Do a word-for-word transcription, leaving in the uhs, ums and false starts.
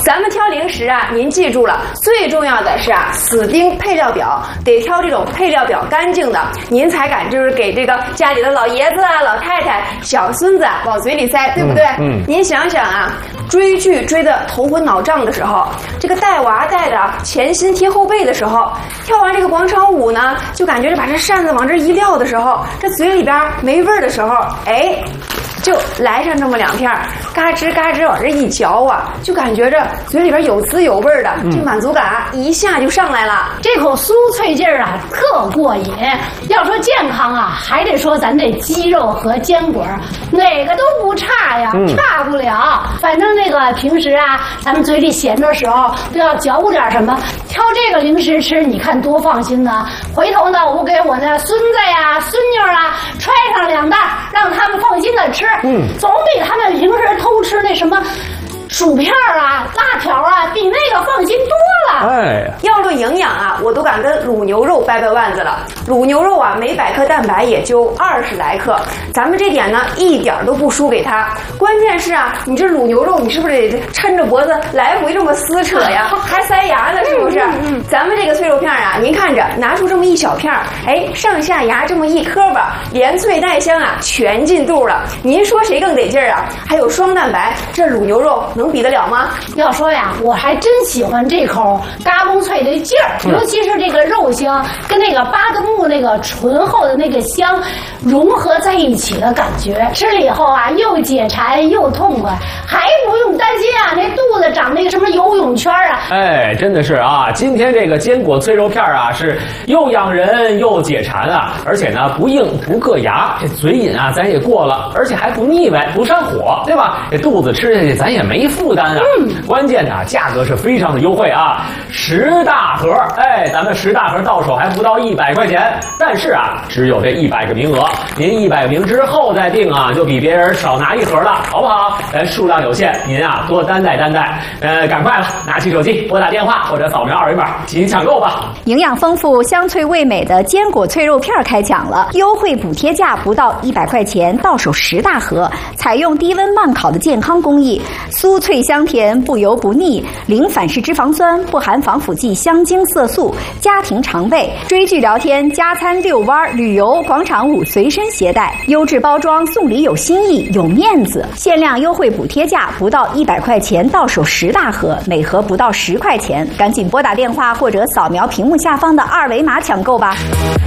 咱们挑零食啊，您记住了，最重要的是啊，死盯配料表，得挑这种配料表干净的，您才敢就是给这个家里的老爷子啊、老太太、小孙子啊往嘴里塞，对不对？嗯。嗯您想想啊，追剧追得头昏脑胀的时候，这个带娃带的前心贴后背的时候，跳完这个广场舞呢，就感觉着把这扇子往这一撂的时候，这嘴里边没味儿的时候，哎。就来上这么两片，嘎吱嘎吱往这一嚼啊，就感觉着嘴里边有滋有味的，这满足感一下就上来了。 这口酥脆劲儿啊，特过瘾。要说健康啊，还得说咱这鸡肉和坚果，哪个都不差呀，嗯、差不了。反正那个平时啊，咱们嘴里闲的时候都要嚼咕点什么，挑这个零食吃，你看多放心呢。回头呢，我给我那孙子呀、孙女啊揣上两袋，让他们放心的吃。嗯，总比他们平时偷吃那什么薯片啊、辣条啊，比那个放心多了。 哎，要论营养啊，我都敢跟卤牛肉掰掰腕子了。卤牛肉啊，每百克蛋白也就二十来克，咱们这点呢一点都不输给它。关键是啊，你这卤牛肉，你是不是得抻着脖子来回这么撕扯呀，还塞牙呢，是不是？嗯嗯、咱们这个脆肉片啊，您看着拿出这么一小片，哎，上下牙这么一磕巴，连脆带香啊，全进肚了。您说谁更得劲儿啊？还有双蛋白，这卤牛肉能比得了吗？ 要说呀，我还真喜欢这口嘎嘣脆的劲儿，尤其是这个肉香跟那个巴德木那个醇厚的那个香融合在一起的感觉，吃了以后啊，又解馋又痛快，还不用担心啊那肚子长那个什么游泳圈啊。 哎，真的是啊，今天这个坚果脆肉片啊，是又养人又解馋啊，而且呢不硬不硌牙，这嘴瘾啊咱也过了，而且还不腻歪不上火，对吧？这肚子吃下去咱也没负担啊。嗯，关键呢价格是非常的优惠啊，十大盒，哎，咱们十大盒到手还不到一百块钱，但是啊只有这一百个名额，您一百个名之后再订啊，就比别人少拿一盒了，好不好？咱数量有限，您啊多担待担待，呃，赶快了，拿起手机拨打电话或者扫描二维码进行抢购吧。 营养丰富、香脆味美的坚果脆肉片开抢了，优惠补贴价不到一百块钱，到手十大盒，采用低温慢烤的健康工艺，酥脆香甜，不油不腻，零反式脂肪酸，不含防腐剂、香精色素，家庭常备。追剧聊天、加餐、遛弯、旅游、广场舞随身携带，优质包装，送礼有新意，有面子。限量优惠补贴价不到一百块钱，到手十大盒，每盒不到十块钱，赶紧拨打电话或者扫描屏幕下方的二维码抢购吧。